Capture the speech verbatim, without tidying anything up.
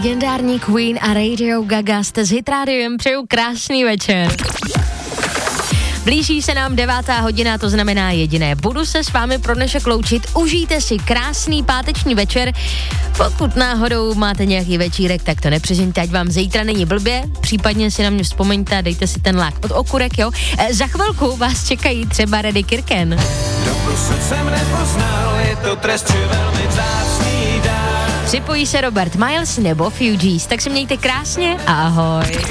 Legendární Queen a Radio Gaga, jste s Hit Rádiem, přeju krásný večer. Blíží se nám devátá hodina, to znamená jediné. Budu se s vámi pro dnešek loučit. Užijte si krásný páteční večer. Pokud náhodou máte nějaký večírek, tak to nepřežeňte, ať vám zítra není blbě. Případně si na mě vzpomeňte a dejte si ten lák od okurek, jo. E, za chvilku vás čekají třeba Reddy Kirken. Doposud jsem nepoznal, je to trest, či velmi vzácný dár. Připojí se Robert Miles nebo Fugees, tak se mějte krásně a ahoj.